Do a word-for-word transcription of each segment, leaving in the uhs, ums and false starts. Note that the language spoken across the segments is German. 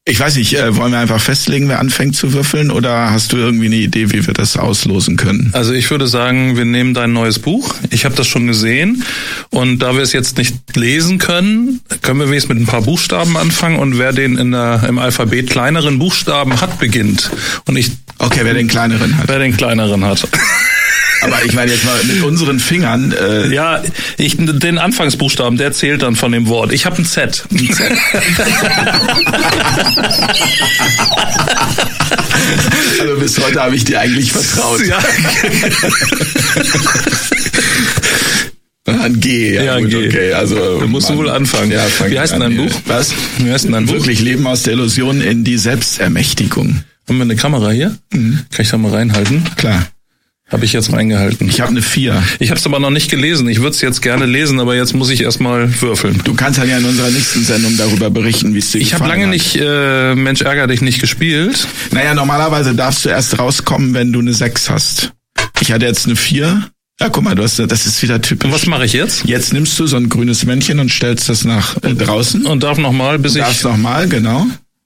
Ich weiß nicht, äh, wollen wir einfach festlegen, wer anfängt zu würfeln, oder hast du irgendwie eine Idee, wie wir das auslosen können? Also ich würde sagen, wir nehmen dein neues Buch. Ich habe das schon gesehen und da wir es jetzt nicht lesen können, können wir wenigstens mit ein paar Buchstaben anfangen und wer den in der, im Alphabet kleineren Buchstaben hat, beginnt. Und ich Okay, wer den kleineren hat. Wer den kleineren hat. Aber ich meine jetzt mal mit unseren Fingern. Äh ja, ich, den Anfangsbuchstaben, der zählt dann von dem Wort. Ich habe ein Z. Ein Z. Also bis heute habe ich dir eigentlich vertraut. Ja. Ein G, ja, ja gut, G. Okay. Also du musst wohl anfangen. Ja, fang Wie heißt denn dein Buch? Was? Wie heißt denn dein Buch? Wirklich Leben aus der Illusion in die Selbstermächtigung. Haben wir eine Kamera hier? Mhm. Kann ich da mal reinhalten? Klar. Habe ich jetzt reingehalten. Ich habe eine vier. Ich habe es aber noch nicht gelesen. Ich würde es jetzt gerne lesen, aber jetzt muss ich erstmal würfeln. Du kannst dann ja in unserer nächsten Sendung darüber berichten, wie es dir ich gefallen hat. Ich habe lange nicht äh, Mensch ärger dich nicht gespielt. Naja, normalerweise darfst du erst rauskommen, wenn du eine sechs hast. Ich hatte jetzt eine vier. Ja, guck mal, du hast, das ist wieder typisch. Und was mache ich jetzt? Jetzt nimmst du so ein grünes Männchen und stellst das nach äh, draußen. Und darf nochmal, bis du ich... Darfst nochmal, genau.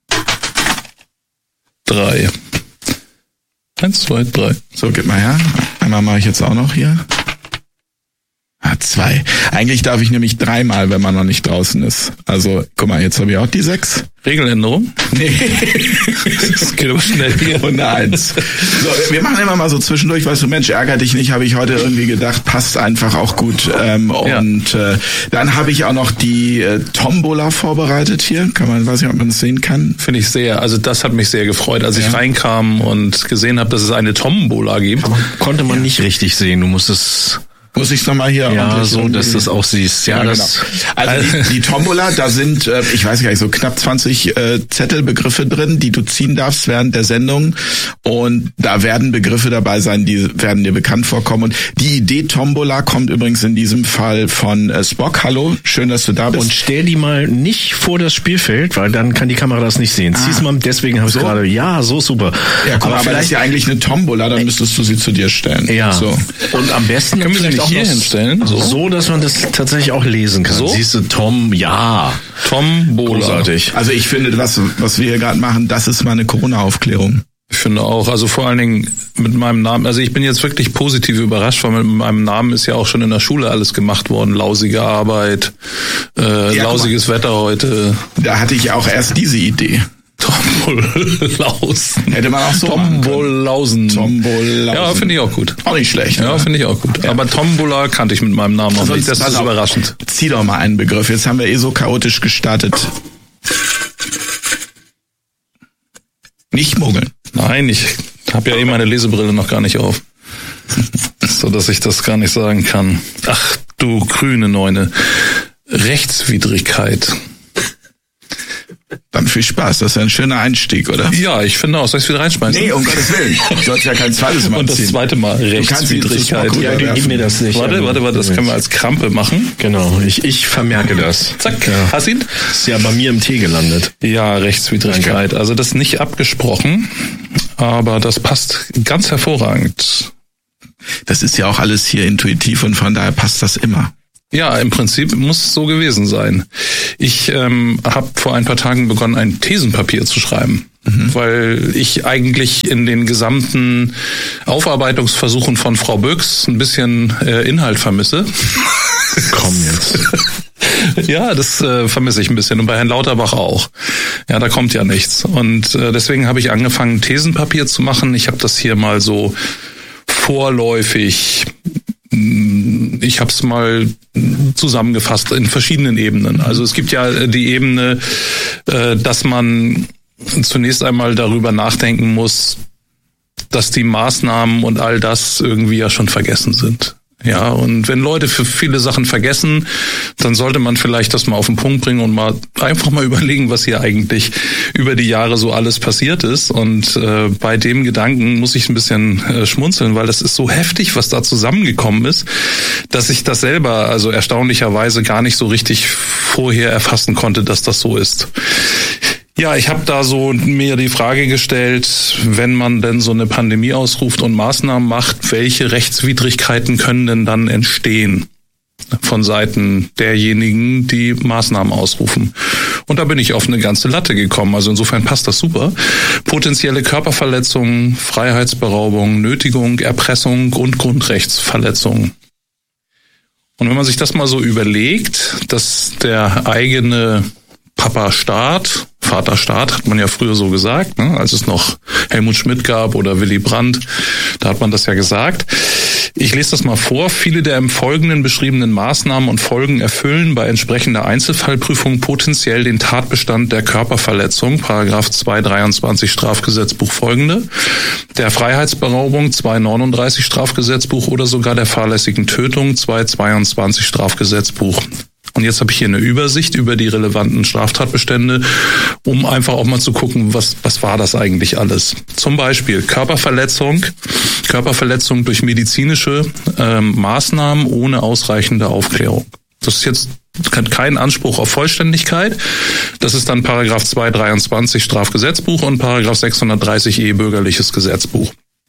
Drei. Eins, zwei, drei. So, gib mal her. Einmal mache ich jetzt auch noch hier. Ah, zwei. Eigentlich darf ich nämlich dreimal, wenn man noch nicht draußen ist. Also, guck mal, jetzt habe ich auch die sechs. Regeländerung? Nee. Das geht aber schnell hier. Und eine Eins. So, wir machen immer mal so zwischendurch, weißt du, Mensch, ärger dich nicht, habe ich heute irgendwie gedacht, passt einfach auch gut. Ähm, ja. Und äh, dann habe ich auch noch die äh, Tombola vorbereitet hier. Kann man, weiß nicht, ob man das sehen kann. Finde ich sehr. Also das hat mich sehr gefreut, als ja. ich reinkam und gesehen habe, dass es eine Tombola gibt. Aber konnte man ja. nicht richtig sehen. Du musstest... Muss ich es nochmal hier? Ja, so, dass du es auch siehst. Ja, ja das genau. Also die, die Tombola, da sind, äh, ich weiß gar nicht, so knapp zwanzig äh, Zettelbegriffe drin, die du ziehen darfst während der Sendung. Und da werden Begriffe dabei sein, die werden dir bekannt vorkommen. Und die Idee Tombola kommt übrigens in diesem Fall von äh, Spock. Hallo, schön, dass du da bist. Und stell die mal nicht vor das Spielfeld, weil dann kann die Kamera das nicht sehen. Ah. Zieh's mal, deswegen habe ich so? gerade, ja, so super. Ja, guck, aber, aber das ist ja eigentlich eine Tombola, dann müsstest du sie zu dir stellen. Ja. So. Und am besten können wir sie nicht hier hinstellen? So? so, dass man das tatsächlich auch lesen kann. So? Siehst du, Tom, ja. Tombola. Großartig. Also ich finde, was, was wir hier gerade machen, das ist mal eine Corona-Aufklärung. Ich finde auch, also vor allen Dingen mit meinem Namen, also ich bin jetzt wirklich positiv überrascht, weil mit meinem Namen ist ja auch schon in der Schule alles gemacht worden. Lausige Arbeit, äh, ja, lausiges Wetter heute. Da hatte ich auch erst diese Idee. Tombolausen. Hätte man auch so Tombolausen. Tombolausen. Ja, finde ich auch gut. Auch nicht schlecht. Ja, finde ich auch gut. Ja. Aber Tombola kannte ich mit meinem Namen noch nicht. Das ist überraschend. Zieh doch mal einen Begriff. Jetzt haben wir eh so chaotisch gestartet. Nicht mogeln. Nein, ich habe ja eh meine Lesebrille noch gar nicht auf. So, dass ich das gar nicht sagen kann. Ach, du grüne Neune. Rechtswidrigkeit. Dann viel Spaß, das ist ein schöner Einstieg, oder? Ja, ich finde auch. Soll ich es wieder reinschmeißen? Nee, um Gottes Willen. Du sollst ja kein zweites Mal Und das ziehen. zweite Mal Rechtswidrigkeit. Ja, du gib mir das nicht. Warte, warte, warte, das können wir als Krampe machen. Genau, ich, ich vermerke das. Zack, ja. Hast ihn? Ist ja bei mir im Tee gelandet. Ja, Rechtswidrigkeit. Danke. Also das ist nicht abgesprochen, aber das passt ganz hervorragend. Das ist ja auch alles hier intuitiv und von daher passt das immer. Ja, im Prinzip muss es so gewesen sein. Ich ähm, habe vor ein paar Tagen begonnen, ein Thesenpapier zu schreiben, mhm. weil ich eigentlich in den gesamten Aufarbeitungsversuchen von Frau Böcks ein bisschen äh, Inhalt vermisse. Komm jetzt. Ja, das äh, vermisse ich ein bisschen und bei Herrn Lauterbach auch. Ja, da kommt ja nichts. Und äh, deswegen habe ich angefangen, Thesenpapier zu machen. Ich habe das hier mal so vorläufig... Ich habe es mal zusammengefasst in verschiedenen Ebenen. Also es gibt ja die Ebene, dass man zunächst einmal darüber nachdenken muss, dass die Maßnahmen und all das irgendwie ja schon vergessen sind. Ja, und wenn Leute für viele Sachen vergessen, dann sollte man vielleicht das mal auf den Punkt bringen und mal einfach mal überlegen, was hier eigentlich über die Jahre so alles passiert ist. Und äh, bei dem Gedanken muss ich ein bisschen äh, schmunzeln, weil das ist so heftig, was da zusammengekommen ist, dass ich das selber also erstaunlicherweise gar nicht so richtig vorher erfassen konnte, dass das so ist. Ja, ich habe da so mir die Frage gestellt, wenn man denn so eine Pandemie ausruft und Maßnahmen macht, welche Rechtswidrigkeiten können denn dann entstehen von Seiten derjenigen, die Maßnahmen ausrufen? Und da bin ich auf eine ganze Latte gekommen. Also insofern passt das super. Potenzielle Körperverletzungen, Freiheitsberaubung, Nötigung, Erpressung und Grundrechtsverletzungen. Und wenn man sich das mal so überlegt, dass der eigene Papa Staat, Vater Staat, hat man ja früher so gesagt, ne, als es noch Helmut Schmidt gab oder Willy Brandt, da hat man das ja gesagt. Ich lese das mal vor. Viele der im Folgenden beschriebenen Maßnahmen und Folgen erfüllen bei entsprechender Einzelfallprüfung potenziell den Tatbestand der Körperverletzung, Paragraph zweihundertdreiundzwanzig Strafgesetzbuch folgende, der Freiheitsberaubung zweihundertneununddreißig Strafgesetzbuch oder sogar der fahrlässigen Tötung zweihundertzweiundzwanzig Strafgesetzbuch. Und jetzt habe ich hier eine Übersicht über die relevanten Straftatbestände, um einfach auch mal zu gucken, was was war das eigentlich alles. Zum Beispiel Körperverletzung, Körperverletzung durch medizinische ähm, Maßnahmen ohne ausreichende Aufklärung. Das ist jetzt kein Anspruch auf Vollständigkeit. Das ist dann Paragraph zweihundertdreiundzwanzig Strafgesetzbuch und Paragraph sechshundertdreißig E Bürgerliches Gesetzbuch.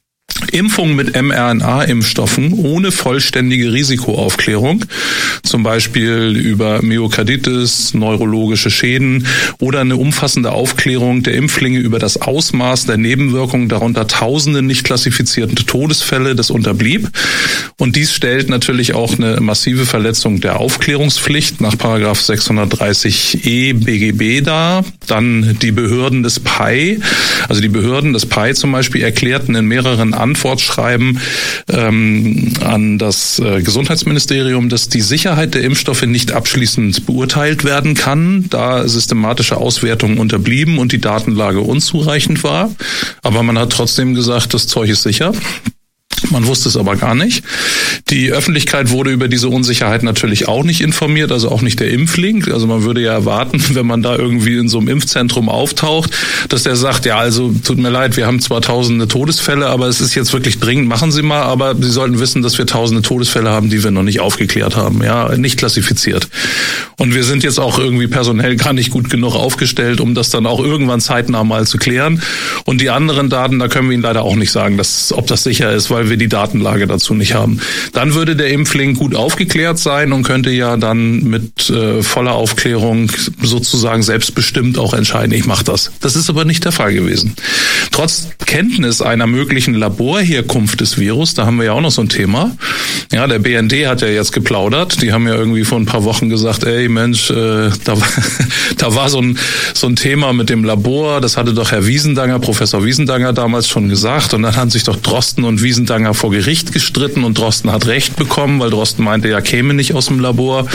Impfung mit mRNA-Impfstoffen ohne vollständige Risikoaufklärung, zum Beispiel über Myokarditis, neurologische Schäden oder eine umfassende Aufklärung der Impflinge über das Ausmaß der Nebenwirkungen, darunter tausende nicht klassifizierten Todesfälle, das unterblieb. Und dies stellt natürlich auch eine massive Verletzung der Aufklärungspflicht nach Paragraph sechshundertdreißig E B G B dar. Dann die Behörden des P I, also die Behörden des P I zum Beispiel erklärten in mehreren Antwortschreiben ähm, an das äh, Gesundheitsministerium, dass die Sicherheit der Impfstoffe nicht abschließend beurteilt werden kann, da systematische Auswertungen unterblieben und die Datenlage unzureichend war. Aber man hat trotzdem gesagt, das Zeug ist sicher. Man wusste es aber gar nicht. Die Öffentlichkeit wurde über diese Unsicherheit natürlich auch nicht informiert, also auch nicht der Impfling. Also man würde ja erwarten, wenn man da irgendwie in so einem Impfzentrum auftaucht, dass der sagt, ja, also tut mir leid, wir haben zwar tausende Todesfälle, aber es ist jetzt wirklich dringend, machen Sie mal, aber Sie sollten wissen, dass wir tausende Todesfälle haben, die wir noch nicht aufgeklärt haben, ja, nicht klassifiziert. Und wir sind jetzt auch irgendwie personell gar nicht gut genug aufgestellt, um das dann auch irgendwann zeitnah mal zu klären. Und die anderen Daten, da können wir Ihnen leider auch nicht sagen, dass, ob das sicher ist, weil wir die Datenlage dazu nicht haben. Dann würde der Impfling gut aufgeklärt sein und könnte ja dann mit äh, voller Aufklärung sozusagen selbstbestimmt auch entscheiden, ich mache das. Das ist aber nicht der Fall gewesen. Trotz Kenntnis einer möglichen Laborherkunft des Virus, da haben wir ja auch noch so ein Thema. Ja, der B N D hat ja jetzt geplaudert. Die haben ja irgendwie vor ein paar Wochen gesagt, ey Mensch, äh, da, da war so ein, so ein Thema mit dem Labor, das hatte doch Herr Wiesendanger, Professor Wiesendanger damals schon gesagt und dann haben sich doch Drosten und Wiesendanger vor Gericht gestritten und Drosten hat Recht bekommen, weil Drosten meinte, er käme nicht aus dem Labor.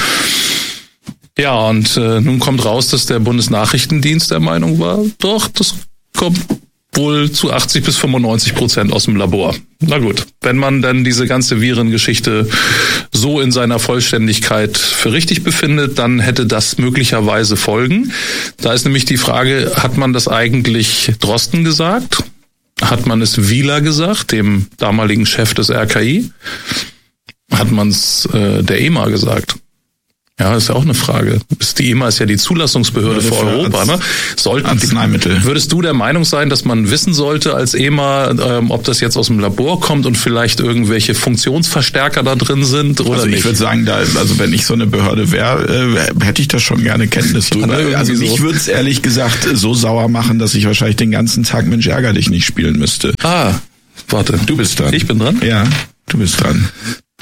Ja, und äh, nun kommt raus, dass der Bundesnachrichtendienst der Meinung war, doch, das kommt wohl zu achtzig bis fünfundneunzig Prozent aus dem Labor. Na gut, wenn man dann diese ganze Virengeschichte so in seiner Vollständigkeit für richtig befindet, dann hätte das möglicherweise Folgen. Da ist nämlich die Frage, hat man das eigentlich Drosten gesagt? Hat man es Wieler gesagt, dem damaligen Chef des R K I? Hat man es äh, der E M A gesagt? Ja, ist ja auch eine Frage. Die E M A ist ja die Zulassungsbehörde für Europa, ne? Sollten Arzneimittel. Würdest du der Meinung sein, dass man wissen sollte als E M A, ähm, ob das jetzt aus dem Labor kommt und vielleicht irgendwelche Funktionsverstärker da drin sind oder also nicht? Ich würde sagen, da, also wenn ich so eine Behörde wäre, äh, hätte ich da schon gerne Kenntnis drüber. Also so. Ich würde es ehrlich gesagt so sauer machen, dass ich wahrscheinlich den ganzen Tag Mensch ärger dich nicht spielen müsste. Ah, warte. Du bist dran. Ich bin dran? Ja, du bist dran.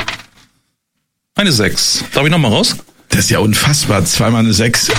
Eine sechs. Darf ich nochmal raus? Das ist ja unfassbar. Zweimal eine sechs.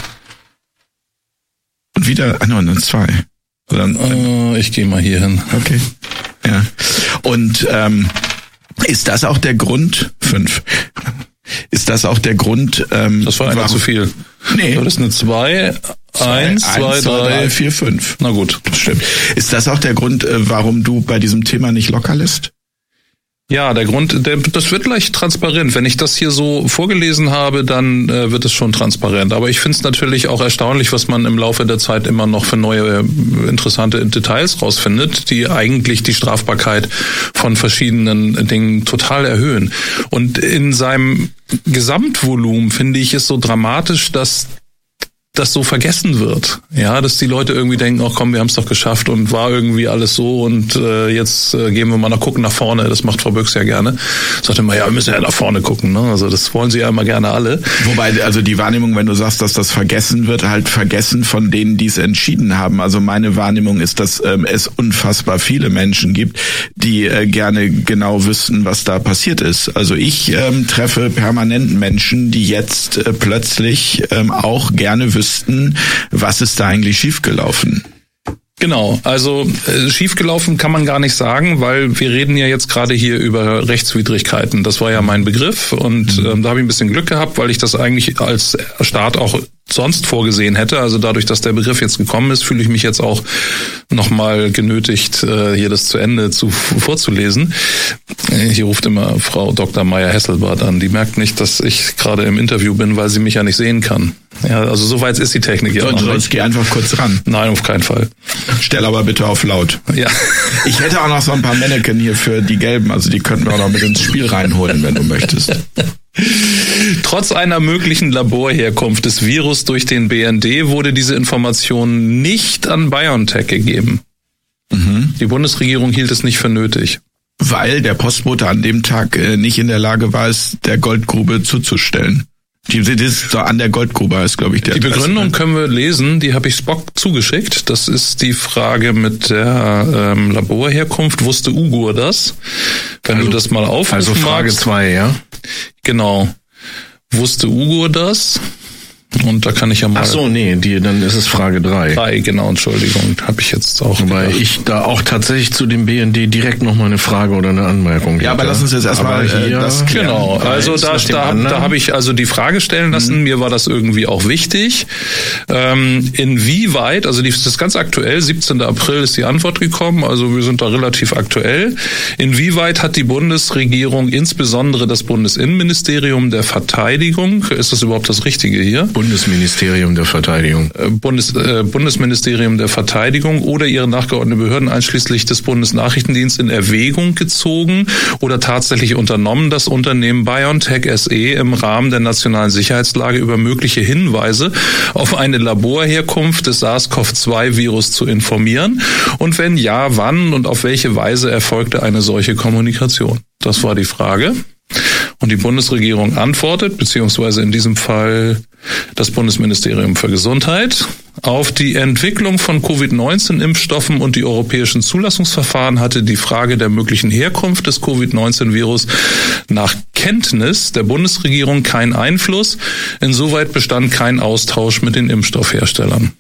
Und wieder, ah, no, eine zwei. Oder, äh, ich gehe mal hier hin. Okay. Ja. Und ähm, ist das auch der Grund? Fünf. Ist das auch der Grund? Ähm, das war einer zu viel. Nee. Das ist eine zwei, eins, zwei, drei, vier, fünf. Na gut. Stimmt. Ist das auch der Grund, warum du bei diesem Thema nicht locker lässt? Ja, der Grund, der, das wird gleich transparent. Wenn ich das hier so vorgelesen habe, dann äh, wird es schon transparent. Aber ich finde es natürlich auch erstaunlich, was man im Laufe der Zeit immer noch für neue äh, interessante Details rausfindet, die eigentlich die Strafbarkeit von verschiedenen Dingen total erhöhen. Und in seinem Gesamtvolumen finde ich es so dramatisch, dass das so vergessen wird. Ja, dass die Leute irgendwie denken, ach komm, wir haben es doch geschafft und war irgendwie alles so und äh, jetzt äh, gehen wir mal nach gucken nach vorne. Das macht Frau Büchs ja gerne. Sagt immer, ja, wir müssen ja nach vorne gucken. Ne? Also das wollen sie ja immer gerne alle. Wobei, also die Wahrnehmung, wenn du sagst, dass das vergessen wird, halt vergessen von denen, die es entschieden haben. Also meine Wahrnehmung ist, dass ähm, es unfassbar viele Menschen gibt, die äh, gerne genau wüssten, was da passiert ist. Also ich ähm, treffe permanent Menschen, die jetzt äh, plötzlich ähm, auch gerne wüssten, was ist da eigentlich schiefgelaufen? Genau, also äh, schiefgelaufen kann man gar nicht sagen, weil wir reden ja jetzt gerade hier über Rechtswidrigkeiten. Das war ja mein Begriff und ähm, da habe ich ein bisschen Glück gehabt, weil ich das eigentlich als Staat auch sonst vorgesehen hätte. Also dadurch, dass der Begriff jetzt gekommen ist, fühle ich mich jetzt auch nochmal genötigt, hier das zu Ende zu, vorzulesen. Hier ruft immer Frau Doktor Meyer-Hesselbart an. Die merkt nicht, dass ich gerade im Interview bin, weil sie mich ja nicht sehen kann. Ja, also so weit ist die Technik ja noch. Sonst geh einfach kurz ran. Nein, auf keinen Fall. Stell aber bitte auf laut. Ja. Ich hätte auch noch so ein paar Mannequin hier für die Gelben. Also die könnten wir auch noch mit ins Spiel reinholen, wenn du möchtest. Trotz einer möglichen Laborherkunft des Virus durch den B N D wurde diese Information nicht an BioNTech gegeben. Mhm. Die Bundesregierung hielt es nicht für nötig. Weil der Postbote an dem Tag äh, nicht in der Lage war, es der Goldgrube zuzustellen. Die ist so an der Goldgrube, ist, glaube ich, der Die Begründung Adresse. Können wir lesen, die habe ich Spock zugeschickt. Das ist die Frage mit der ähm, Laborherkunft. Wusste Ugur das? Wenn also, du das mal aufrufen Also Frage zwei, ja? Genau. Wusste Ugur das? Und da kann ich ja mal... Ach so, nee, die, dann ist es Frage drei. Drei, genau, Entschuldigung, habe ich jetzt auch... Weil ich da auch tatsächlich zu dem B N D direkt noch mal eine Frage oder eine Anmerkung Ja, hätte. Aber lass uns jetzt erstmal hier das klären. Genau, also da, da, da habe ich also die Frage stellen lassen, mhm. mir war das irgendwie auch wichtig. Ähm, inwieweit, also die, das ist ganz aktuell, siebzehnten April ist die Antwort gekommen, also wir sind da relativ aktuell. Inwieweit hat die Bundesregierung, insbesondere das Bundesinnenministerium der Verteidigung, ist das überhaupt das Richtige hier? Bundesministerium der Verteidigung. Bundes, äh, Bundesministerium der Verteidigung oder ihre nachgeordneten Behörden einschließlich des Bundesnachrichtendienstes in Erwägung gezogen oder tatsächlich unternommen, das Unternehmen BioNTech S E im Rahmen der nationalen Sicherheitslage über mögliche Hinweise auf eine Laborherkunft des SARS-C o V zwei Virus zu informieren? Und wenn ja, wann und auf welche Weise erfolgte eine solche Kommunikation? Das war die Frage. Und die Bundesregierung antwortet, beziehungsweise in diesem Fall das Bundesministerium für Gesundheit, auf die Entwicklung von Covid neunzehn Impfstoffen und die europäischen Zulassungsverfahren hatte die Frage der möglichen Herkunft des Covid neunzehn Virus nach Kenntnis der Bundesregierung keinen Einfluss. Insoweit bestand kein Austausch mit den Impfstoffherstellern.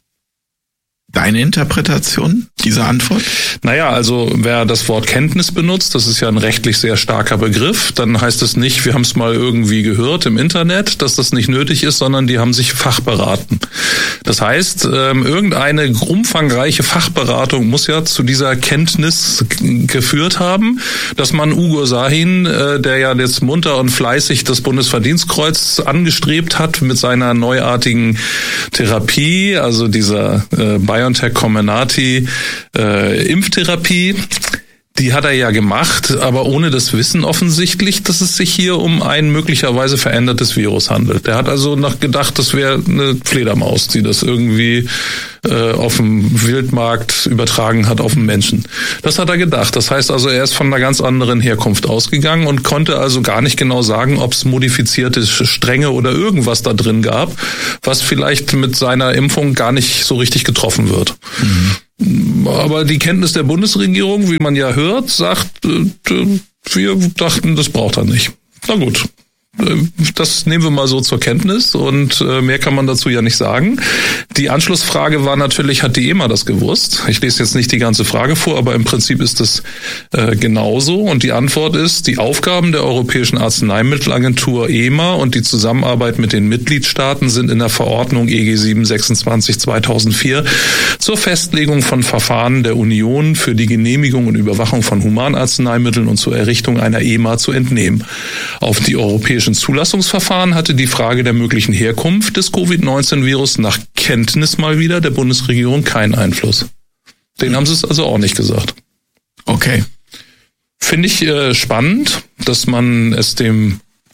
Deine Interpretation dieser Antwort? Naja, also wer das Wort Kenntnis benutzt, das ist ja ein rechtlich sehr starker Begriff, dann heißt es nicht, wir haben es mal irgendwie gehört im Internet, dass das nicht nötig ist, sondern die haben sich fachberaten. Das heißt, ähm, irgendeine umfangreiche Fachberatung muss ja zu dieser Kenntnis g- geführt haben, dass man Ugur Sahin, äh, der ja jetzt munter und fleißig das Bundesverdienstkreuz angestrebt hat mit seiner neuartigen Therapie, also dieser äh, BioNTech Comirnaty äh, Impftherapie, die hat er ja gemacht, aber ohne das Wissen offensichtlich, dass es sich hier um ein möglicherweise verändertes Virus handelt. Der hat also noch gedacht, das wäre eine Fledermaus, die das irgendwie äh, auf dem Wildmarkt übertragen hat auf den Menschen. Das hat er gedacht. Das heißt also, er ist von einer ganz anderen Herkunft ausgegangen und konnte also gar nicht genau sagen, ob es modifizierte Stränge oder irgendwas da drin gab, was vielleicht mit seiner Impfung gar nicht so richtig getroffen wird. Mhm. Aber die Kenntnis der Bundesregierung, wie man ja hört, sagt, wir dachten, das braucht er nicht. Na gut. Das nehmen wir mal so zur Kenntnis und mehr kann man dazu ja nicht sagen. Die Anschlussfrage war natürlich, hat die E M A das gewusst? Ich lese jetzt nicht die ganze Frage vor, aber im Prinzip ist es äh, genauso. Und die Antwort ist, die Aufgaben der Europäischen Arzneimittelagentur E M A und die Zusammenarbeit mit den Mitgliedstaaten sind in der Verordnung E G sieben sechsundzwanzig zweitausendvier zur Festlegung von Verfahren der Union für die Genehmigung und Überwachung von Humanarzneimitteln und zur Errichtung einer E M A zu entnehmen. Auf die europäische Zulassungsverfahren hatte die Frage der möglichen Herkunft des Covid neunzehn Virus nach Kenntnis mal wieder der Bundesregierung keinen Einfluss. Den haben sie es also auch nicht gesagt. Okay. Finde ich äh, spannend, dass man es dem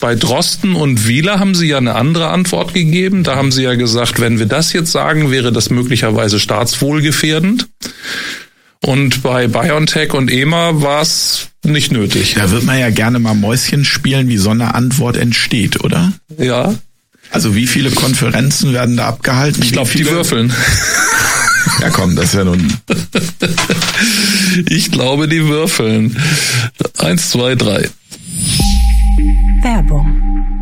Bei Drosten und Wieler haben sie ja eine andere Antwort gegeben. Da haben sie ja gesagt, wenn wir das jetzt sagen, wäre das möglicherweise staatswohlgefährdend. Und bei BioNTech und E M A war es nicht nötig. Da wird man ja gerne mal Mäuschen spielen, wie so eine Antwort entsteht, oder? Ja. Also wie viele Konferenzen werden da abgehalten? Ich glaube, die würfeln. Ja komm, das ist ja nun... Ich glaube, die würfeln. Eins, zwei, drei. Werbung.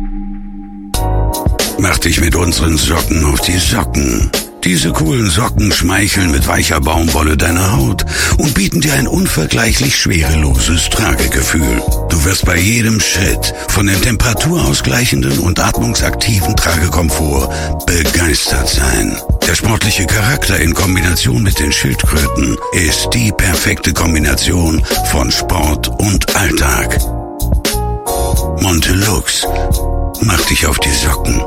Mach dich mit unseren Socken auf die Socken. Diese coolen Socken schmeicheln mit weicher Baumwolle deiner Haut und bieten dir ein unvergleichlich schwereloses Tragegefühl. Du wirst bei jedem Schritt von dem temperaturausgleichenden und atmungsaktiven Tragekomfort begeistert sein. Der sportliche Charakter in Kombination mit den Schildkröten ist die perfekte Kombination von Sport und Alltag. Montelux, mach dich auf die Socken.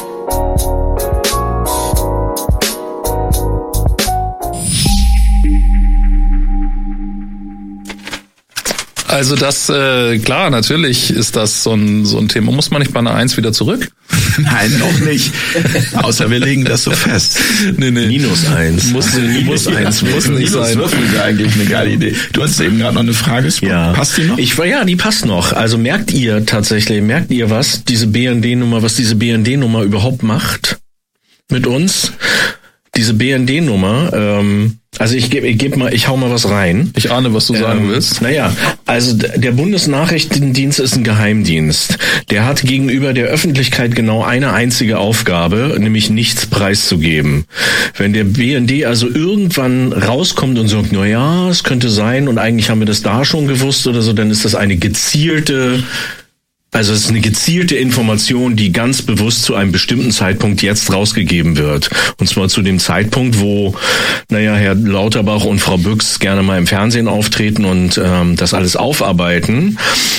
Also das, äh, klar, natürlich ist das so ein, so ein Thema. Muss man nicht bei einer Eins wieder zurück? Nein, noch nicht. Außer wir legen das so fest. Nee, nee. Minus eins. Muss, muss eins, muss nicht sein. Würfeln wäre eigentlich eine geile Idee. Du hast eben gerade noch eine Frage. Ja. Passt die noch? Ich war ja, die passt noch. Also merkt ihr tatsächlich, merkt ihr was, diese B N D-Nummer, was diese B N D-Nummer überhaupt macht mit uns? Diese B N D-Nummer, ähm, also ich gebe ich geb mal, ich hau mal was rein. Ich ahne, was du sagen ähm, willst. Naja, also der Bundesnachrichtendienst ist ein Geheimdienst. Der hat gegenüber der Öffentlichkeit genau eine einzige Aufgabe, nämlich nichts preiszugeben. Wenn der B N D also irgendwann rauskommt und sagt, na ja, es könnte sein und eigentlich haben wir das da schon gewusst oder so, dann ist das eine gezielte Also es ist eine gezielte Information, die ganz bewusst zu einem bestimmten Zeitpunkt jetzt rausgegeben wird. Und zwar zu dem Zeitpunkt, wo, naja, Herr Lauterbach und Frau Büchs gerne mal im Fernsehen auftreten und ähm, das alles aufarbeiten.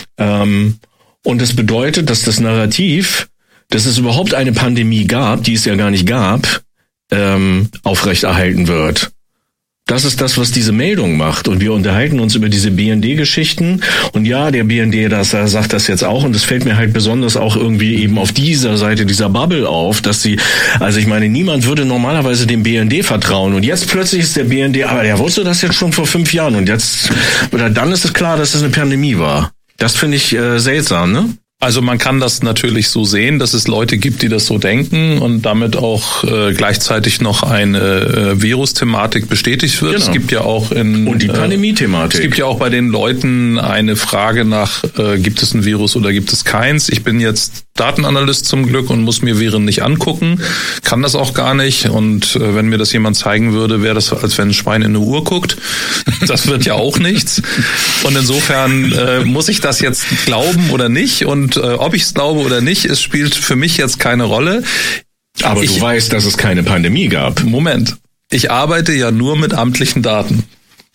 Ähm, und das bedeutet, dass das Narrativ, dass es überhaupt eine Pandemie gab, die es ja gar nicht gab, ähm, aufrechterhalten wird. Das ist das, was diese Meldung macht. Und wir unterhalten uns über diese B N D-Geschichten. Und ja, der B N D, das sagt das jetzt auch. Und es fällt mir halt besonders auch irgendwie eben auf dieser Seite dieser Bubble auf, dass sie, also ich meine, niemand würde normalerweise dem B N D vertrauen. Und jetzt plötzlich ist der B N D, aber der wusste das jetzt schon vor fünf Jahren. Und jetzt, oder dann ist es klar, dass es eine Pandemie war. Das finde ich äh, seltsam, ne? Also man kann das natürlich so sehen, dass es Leute gibt, die das so denken und damit auch äh, gleichzeitig noch eine äh, Virus-Thematik bestätigt wird. Genau. Es gibt ja auch in und die Pandemie-Thematik. Äh, es gibt ja auch bei den Leuten eine Frage nach, äh, gibt es ein Virus oder gibt es keins? Ich bin jetzt Datenanalyst zum Glück und muss mir Viren nicht angucken, kann das auch gar nicht. Und äh, wenn mir das jemand zeigen würde, wäre das, als wenn ein Schwein in eine Uhr guckt. Das wird ja auch nichts. Und insofern äh, muss ich das jetzt glauben oder nicht. Und Und äh, ob ich es glaube oder nicht, es spielt für mich jetzt keine Rolle. Aber ich, du weißt, dass es keine Pandemie gab. Moment. Ich arbeite ja nur mit amtlichen Daten.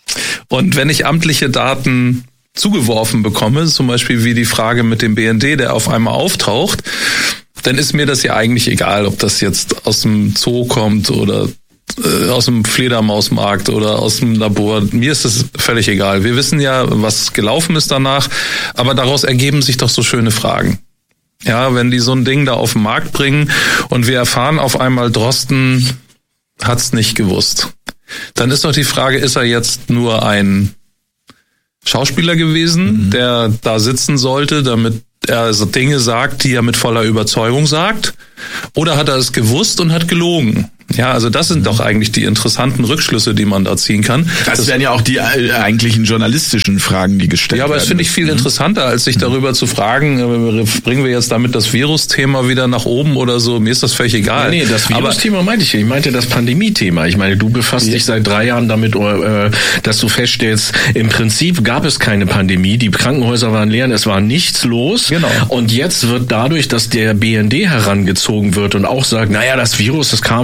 Und wenn ich amtliche Daten zugeworfen bekomme, zum Beispiel wie die Frage mit dem B N D, der auf einmal auftaucht, dann ist mir das ja eigentlich egal, ob das jetzt aus dem Zoo kommt oder aus dem Fledermausmarkt oder aus dem Labor. Mir ist es völlig egal. Wir wissen ja, was gelaufen ist danach, aber daraus ergeben sich doch so schöne Fragen. Ja, wenn die so ein Ding da auf den Markt bringen und wir erfahren auf einmal, Drosten hat's nicht gewusst, dann ist doch die Frage, ist er jetzt nur ein Schauspieler gewesen, mhm. der da sitzen sollte, damit er so Dinge sagt, die er mit voller Überzeugung sagt, oder hat er es gewusst und hat gelogen? Ja, also das sind doch eigentlich die interessanten Rückschlüsse, die man da ziehen kann. Das, das wären ja auch die äh, eigentlichen journalistischen Fragen, die gestellt werden. Ja, aber das finde ich viel mhm. interessanter, als sich darüber zu fragen, äh, bringen wir jetzt damit das Virus-Thema wieder nach oben oder so. Mir ist das völlig egal. Nee, nee, das Virus-Thema meinte ich. Ich meinte das Pandemie-Thema. Ich meine, du befasst ja. dich seit drei Jahren damit, äh, dass du feststellst, im Prinzip gab es keine Pandemie. Die Krankenhäuser waren leer, es war nichts los. Genau. Und jetzt wird dadurch, dass der B N D herangezogen wird und auch sagt, naja, das Virus, das kam wahrscheinlich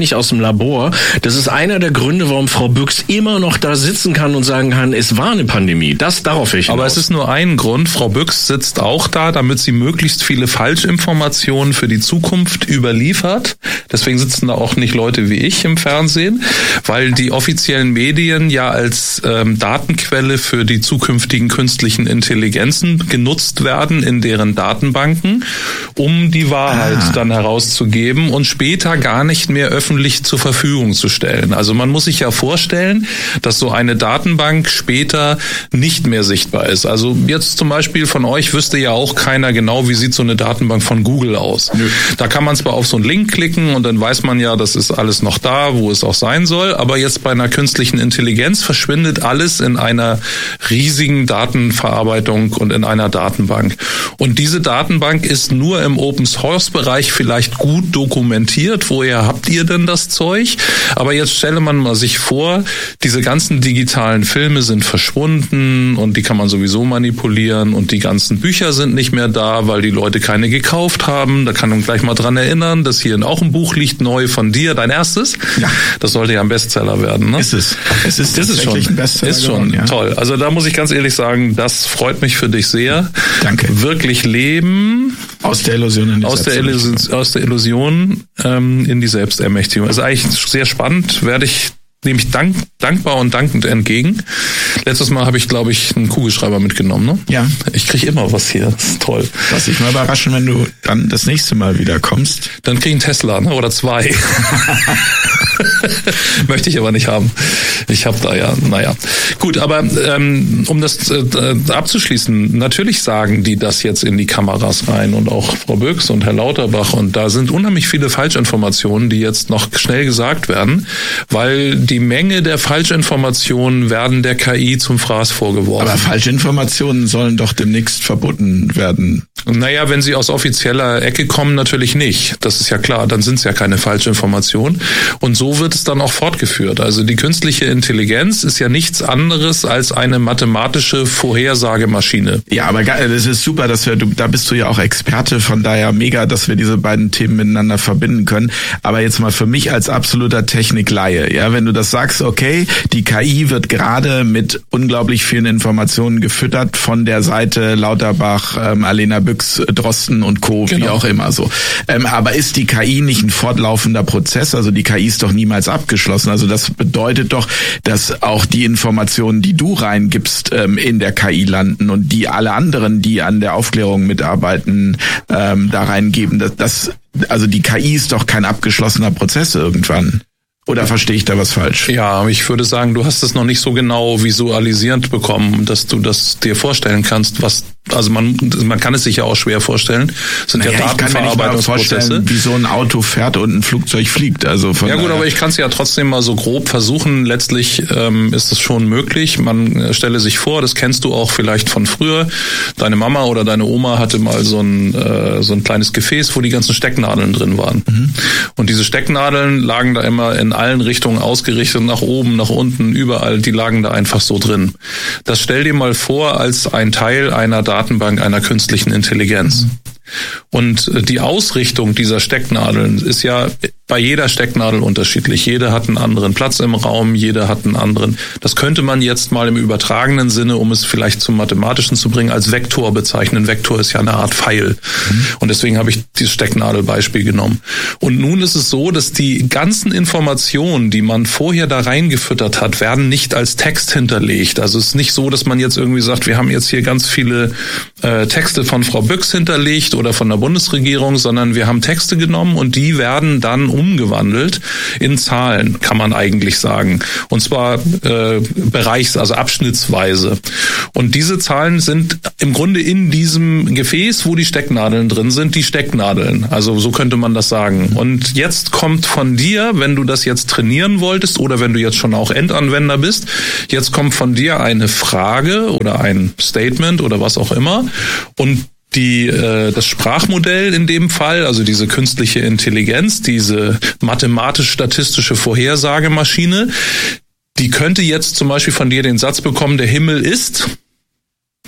nicht aus dem Labor. Das ist einer der Gründe, warum Frau Büchs immer noch da sitzen kann und sagen kann, es war eine Pandemie. Das darauf will ich hinaus. Aber es ist nur ein Grund. Frau Büchs sitzt auch da, damit sie möglichst viele Falschinformationen für die Zukunft überliefert. Deswegen sitzen da auch nicht Leute wie ich im Fernsehen, weil die offiziellen Medien ja als ähm, Datenquelle für die zukünftigen künstlichen Intelligenzen genutzt werden in deren Datenbanken, um die Wahrheit ah. dann herauszugeben und später gar nicht mehr öffentlich zur Verfügung zu stellen. Also man muss sich ja vorstellen, dass so eine Datenbank später nicht mehr sichtbar ist. Also jetzt zum Beispiel von euch wüsste ja auch keiner genau, wie sieht so eine Datenbank von Google aus. Nö. Da kann man zwar auf so einen Link klicken und dann weiß man ja, das ist alles noch da, wo es auch sein soll, aber jetzt bei einer künstlichen Intelligenz verschwindet alles in einer riesigen Datenverarbeitung und in einer Datenbank. Und diese Datenbank ist nur im Open-Source-Bereich vielleicht gut dokumentiert. Woher habt ihr denn das Zeug? Aber jetzt stelle man mal sich vor, diese ganzen digitalen Filme sind verschwunden und die kann man sowieso manipulieren und die ganzen Bücher sind nicht mehr da, weil die Leute keine gekauft haben. Da kann man gleich mal dran erinnern, dass hier auch ein Buch liegt, neu von dir, dein erstes. Ja. Das sollte ja ein Bestseller werden, ne? Ist es. Es ist, ist es schon. Ein Bestseller ist schon geworden, ja. Toll. Also da muss ich ganz ehrlich sagen, das freut mich für dich sehr. Danke. Wirklich leben. Aus der Illusion in die aus der Illusion, aus der Illusion ähm, in die Selbstermächtigung. Also eigentlich sehr spannend, werde ich nehme ich dank, dankbar und dankend entgegen. Letztes Mal habe ich, glaube ich, einen Kugelschreiber mitgenommen, ne? Ja. Ich kriege immer was hier. Das ist toll. Lass dich mal überraschen, wenn du dann das nächste Mal wieder kommst. Dann kriege ich einen Tesla, ne? Oder zwei. Möchte ich aber nicht haben. Ich habe da ja, naja. Gut, aber ähm, um das äh, abzuschließen, natürlich sagen die das jetzt in die Kameras rein und auch Frau Büchs und Herr Lauterbach und da sind unheimlich viele Falschinformationen, die jetzt noch schnell gesagt werden, weil die Menge der Falschinformationen werden der K I zum Fraß vorgeworfen. Aber Falschinformationen sollen doch demnächst verboten werden. Naja, wenn sie aus offizieller Ecke kommen, natürlich nicht. Das ist ja klar, dann sind es ja keine Falschinformationen. Und so wird es dann auch fortgeführt. Also die künstliche Intelligenz ist ja nichts anderes als eine mathematische Vorhersagemaschine. Ja, aber das ist super, dass wir, du, da bist du ja auch Experte, von daher mega, dass wir diese beiden Themen miteinander verbinden können. Aber jetzt mal für mich als absoluter Technikleihe, ja, wenn du das sagst, okay, die K I wird gerade mit unglaublich vielen Informationen gefüttert von der Seite Lauterbach, ähm, Alena Büchs, Drosten und Co., genau. Wie auch immer so. Ähm, aber ist die K I nicht ein fortlaufender Prozess? Also die K I ist doch niemals abgeschlossen. Also das bedeutet doch, dass auch die Informationen, die du reingibst, ähm, in der K I landen und die alle anderen, die an der Aufklärung mitarbeiten, ähm, da reingeben. Das, das, also die K I ist doch kein abgeschlossener Prozess irgendwann. Oder verstehe ich da was falsch? Ja, ich würde sagen, du hast es noch nicht so genau visualisierend bekommen, dass du das dir vorstellen kannst, was, also man, man kann es sich ja auch schwer vorstellen. Das sind naja, ja Datenverarbeitungsprozesse. Wie so ein Auto fährt und ein Flugzeug fliegt. Also von ja gut, aber ich kann es ja trotzdem mal so grob versuchen. Letztlich ähm, ist es schon möglich. Man äh, stelle sich vor, das kennst du auch vielleicht von früher. Deine Mama oder deine Oma hatte mal so ein äh, so ein kleines Gefäß, wo die ganzen Stecknadeln drin waren. Mhm. Und diese Stecknadeln lagen da immer in allen Richtungen ausgerichtet, nach oben, nach unten, überall, die lagen da einfach so drin. Das stell dir mal vor als ein Teil einer Datenbank einer künstlichen Intelligenz. Mhm. Und die Ausrichtung dieser Stecknadeln ist ja bei jeder Stecknadel unterschiedlich. Jede hat einen anderen Platz im Raum, jede hat einen anderen. Das könnte man jetzt mal im übertragenen Sinne, um es vielleicht zum Mathematischen zu bringen, als Vektor bezeichnen. Vektor ist ja eine Art Pfeil. Mhm. Und deswegen habe ich dieses Stecknadelbeispiel genommen. Und nun ist es so, dass die ganzen Informationen, die man vorher da reingefüttert hat, werden nicht als Text hinterlegt. Also es ist nicht so, dass man jetzt irgendwie sagt, wir haben jetzt hier ganz viele äh, Texte von Frau Büchs hinterlegt oder von der Bundesregierung, sondern wir haben Texte genommen und die werden dann umgewandelt in Zahlen, kann man eigentlich sagen. Und zwar äh, bereichs-, also abschnittsweise. Und diese Zahlen sind im Grunde in diesem Gefäß, wo die Stecknadeln drin sind, die Stecknadeln. Also so könnte man das sagen. Und jetzt kommt von dir, wenn du das jetzt trainieren wolltest oder wenn du jetzt schon auch Endanwender bist, jetzt kommt von dir eine Frage oder ein Statement oder was auch immer und Die, äh, das Sprachmodell in dem Fall, also diese künstliche Intelligenz, diese mathematisch-statistische Vorhersagemaschine, die könnte jetzt zum Beispiel von dir den Satz bekommen, der Himmel ist.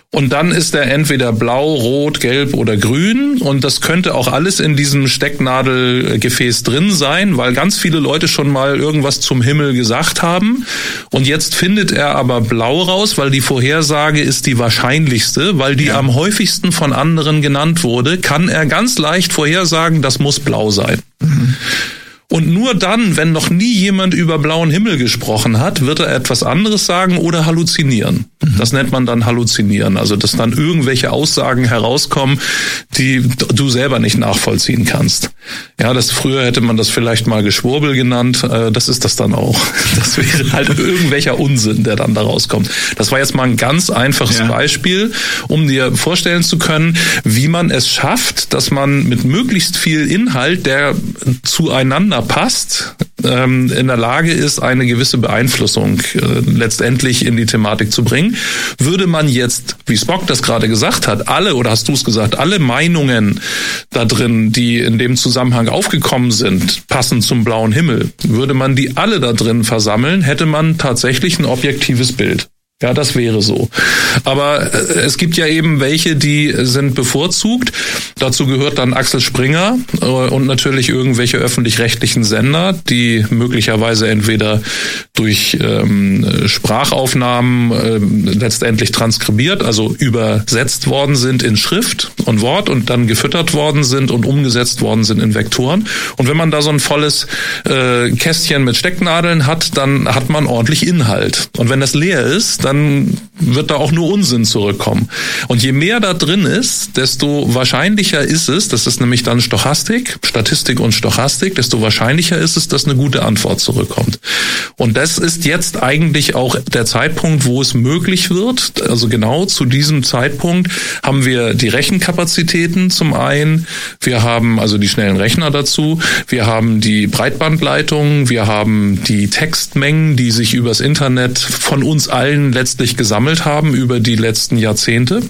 Und dann ist er entweder blau, rot, gelb oder grün. Und das könnte auch alles in diesem Stecknadelgefäß drin sein, weil ganz viele Leute schon mal irgendwas zum Himmel gesagt haben. Und jetzt findet er aber blau raus, weil die Vorhersage ist die wahrscheinlichste, weil die ja. am häufigsten von anderen genannt wurde, kann er ganz leicht vorhersagen, das muss blau sein. Mhm. Und nur dann, wenn noch nie jemand über blauen Himmel gesprochen hat, wird er etwas anderes sagen oder halluzinieren. Mhm. Das nennt man dann Halluzinieren. Also, dass dann irgendwelche Aussagen herauskommen, die du selber nicht nachvollziehen kannst. Ja, das früher hätte man das vielleicht mal Geschwurbel genannt. Das ist das dann auch. Das wäre halt irgendwelcher Unsinn, der dann da rauskommt. Das war jetzt mal ein ganz einfaches ja. Beispiel, um dir vorstellen zu können, wie man es schafft, dass man mit möglichst viel Inhalt, der zueinander passt, ähm, in der Lage ist, eine gewisse Beeinflussung äh, letztendlich in die Thematik zu bringen. Würde man jetzt, wie Spock das gerade gesagt hat, alle, oder hast du es gesagt, alle Meinungen da drin, die in dem Zusammenhang aufgekommen sind, passend zum blauen Himmel, würde man die alle da drin versammeln, hätte man tatsächlich ein objektives Bild. Ja, das wäre so. Aber es gibt ja eben welche, die sind bevorzugt. Dazu gehört dann Axel Springer und natürlich irgendwelche öffentlich-rechtlichen Sender, die möglicherweise entweder durch ähm, Sprachaufnahmen äh, letztendlich transkribiert, also übersetzt worden sind in Schrift und Wort und dann gefüttert worden sind und umgesetzt worden sind in Vektoren. Und wenn man da so ein volles äh, Kästchen mit Stecknadeln hat, dann hat man ordentlich Inhalt. Und wenn das leer ist, dann wird da auch nur Unsinn zurückkommen. Und je mehr da drin ist, desto wahrscheinlicher ist es, das ist nämlich dann Stochastik, Statistik und Stochastik, desto wahrscheinlicher ist es, dass eine gute Antwort zurückkommt. Und das ist jetzt eigentlich auch der Zeitpunkt, wo es möglich wird. Also genau zu diesem Zeitpunkt haben wir die Rechenkapazitäten zum einen, wir haben also die schnellen Rechner dazu, wir haben die Breitbandleitungen, wir haben die Textmengen, die sich übers Internet von uns allen letztlich gesammelt haben über die letzten Jahrzehnte.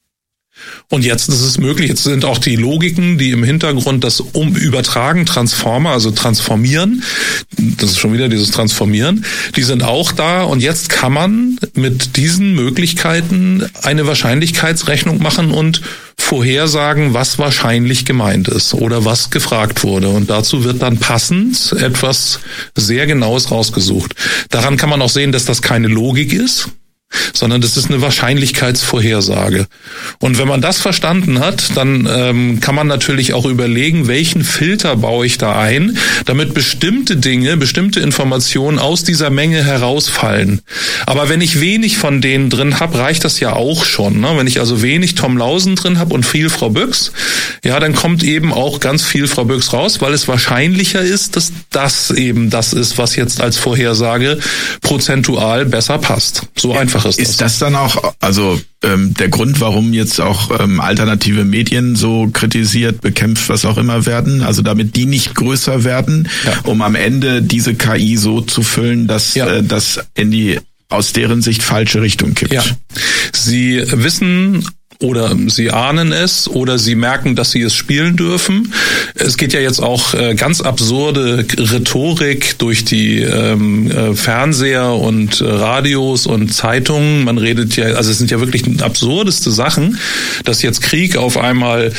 Und jetzt ist es möglich, jetzt sind auch die Logiken, die im Hintergrund das um übertragen, Transformer, also transformieren, das ist schon wieder dieses Transformieren, die sind auch da und jetzt kann man mit diesen Möglichkeiten eine Wahrscheinlichkeitsrechnung machen und vorhersagen, was wahrscheinlich gemeint ist oder was gefragt wurde. Und dazu wird dann passend etwas sehr Genaues rausgesucht. Daran kann man auch sehen, dass das keine Logik ist, sondern das ist eine Wahrscheinlichkeitsvorhersage. Und wenn man das verstanden hat, dann ähm, kann man natürlich auch überlegen, welchen Filter baue ich da ein, damit bestimmte Dinge, bestimmte Informationen aus dieser Menge herausfallen. Aber wenn ich wenig von denen drin habe, reicht das ja auch schon. Ne? Wenn ich also wenig Tom Lausen drin habe und viel Frau Büchs, ja, dann kommt eben auch ganz viel Frau Büchs raus, weil es wahrscheinlicher ist, dass das eben das ist, was jetzt als Vorhersage prozentual besser passt. So einfach. Ist, ist das dann auch, also ähm, der Grund, warum jetzt auch ähm, alternative Medien so kritisiert, bekämpft, was auch immer werden, also damit die nicht größer werden, ja. um am Ende diese K I so zu füllen, dass ja. äh, das in die aus deren Sicht falsche Richtung kippt? Ja. Sie wissen oder sie ahnen es oder sie merken, dass sie es spielen dürfen. Es geht ja jetzt auch äh, ganz absurde Rhetorik durch die ähm, äh, Fernseher und äh, Radios und Zeitungen. Man redet ja, also es sind ja wirklich absurdeste Sachen, dass jetzt Krieg auf einmal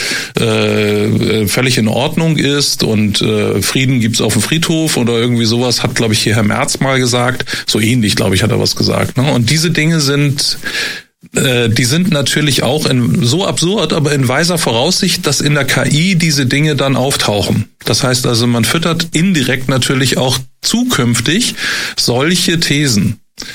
äh, völlig in Ordnung ist und äh, Frieden gibt's auf dem Friedhof oder irgendwie sowas, hat, glaube ich, hier Herr Merz mal gesagt. So ähnlich, glaube ich, hat er was gesagt. Ne? Und diese Dinge sind Die sind natürlich auch in, so absurd, aber in weiser Voraussicht, dass in der K I diese Dinge dann auftauchen. Das heißt also, man füttert indirekt natürlich auch zukünftig solche Thesen.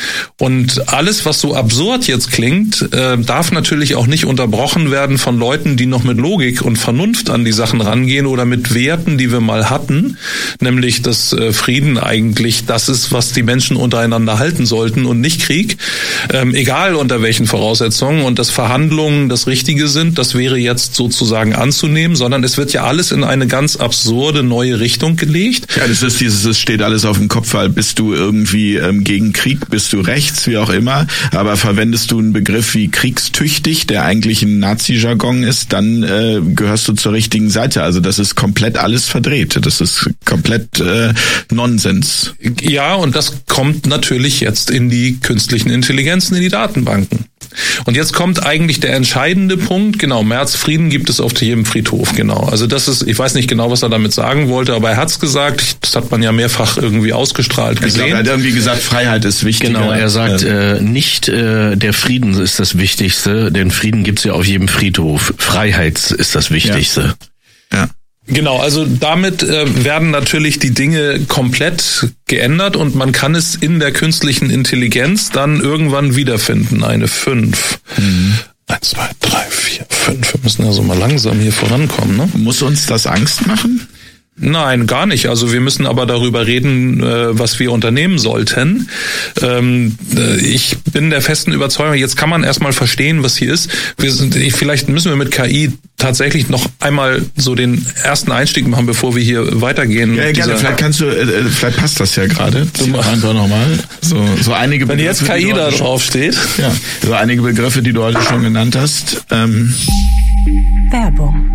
Und alles, was so absurd jetzt klingt, äh, darf natürlich auch nicht unterbrochen werden von Leuten, die noch mit Logik und Vernunft an die Sachen rangehen oder mit Werten, die wir mal hatten, nämlich dass äh, Frieden eigentlich das ist, was die Menschen untereinander halten sollten und nicht Krieg, ähm, egal unter welchen Voraussetzungen, und dass Verhandlungen das Richtige sind, das wäre jetzt sozusagen anzunehmen, sondern es wird ja alles in eine ganz absurde neue Richtung gelegt. Ja, das ist dieses, es steht alles auf dem Kopf, weil bist du irgendwie ähm, gegen Krieg, bist du rechts, wie auch immer, aber verwendest du einen Begriff wie kriegstüchtig, der eigentlich ein Nazi-Jargon ist, dann äh, gehörst du zur richtigen Seite. Also das ist komplett alles verdreht. Das ist komplett äh, Nonsens. Ja, und das kommt natürlich jetzt in die künstlichen Intelligenzen, in die Datenbanken. Und jetzt kommt eigentlich der entscheidende Punkt. Genau, Märzfrieden gibt es auf jedem Friedhof. Genau. Also das ist, ich weiß nicht genau, was er damit sagen wollte, aber er hat's gesagt. Das hat man ja mehrfach irgendwie ausgestrahlt gesehen. Ich glaube, er hat irgendwie gesagt, Freiheit ist wichtig. Genau, er sagt, äh, nicht äh, der Frieden ist das Wichtigste, denn Frieden gibt's ja auf jedem Friedhof. Freiheit ist das Wichtigste. Ja. ja. Genau, also damit äh, werden natürlich die Dinge komplett geändert und man kann es in der künstlichen Intelligenz dann irgendwann wiederfinden. Eine fünf. Mhm. Eins, zwei, drei, vier, fünf. Wir müssen also mal langsam hier vorankommen, ne? Muss uns das Angst machen? Nein, gar nicht. Also wir müssen aber darüber reden, was wir unternehmen sollten. Ich bin der festen Überzeugung, jetzt kann man erstmal verstehen, was hier ist. Wir sind, vielleicht müssen wir mit K I tatsächlich noch einmal so den ersten Einstieg machen, bevor wir hier weitergehen. Ja, gerne. Vielleicht kannst du, vielleicht passt das ja gerade. Einfach nochmal. So, so einige Wenn Begriffe, jetzt K I da drauf steht. Ja, so einige Begriffe, die du heute schon genannt hast. Ähm. Werbung.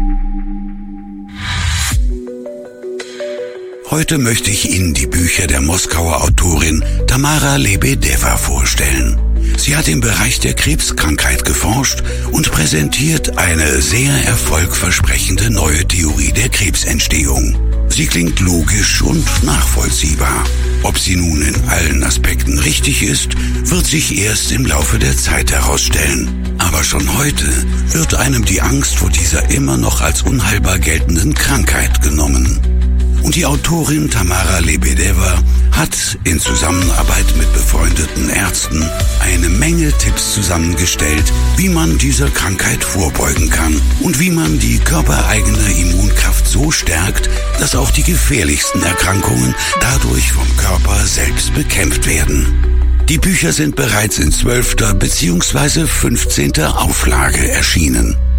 Heute möchte ich Ihnen die Bücher der Moskauer Autorin Tamara Lebedewa vorstellen. Sie hat im Bereich der Krebskrankheit geforscht und präsentiert eine sehr erfolgversprechende neue Theorie der Krebsentstehung. Sie klingt logisch und nachvollziehbar. Ob sie nun in allen Aspekten richtig ist, wird sich erst im Laufe der Zeit herausstellen. Aber schon heute wird einem die Angst vor dieser immer noch als unheilbar geltenden Krankheit genommen. Und die Autorin Tamara Lebedewa hat in Zusammenarbeit mit befreundeten Ärzten eine Menge Tipps zusammengestellt, wie man dieser Krankheit vorbeugen kann und wie man die körpereigene Immunkraft so stärkt, dass auch die gefährlichsten Erkrankungen dadurch vom Körper selbst bekämpft werden. Die Bücher sind bereits in zwölfter bzw. fünfzehnter Auflage erschienen.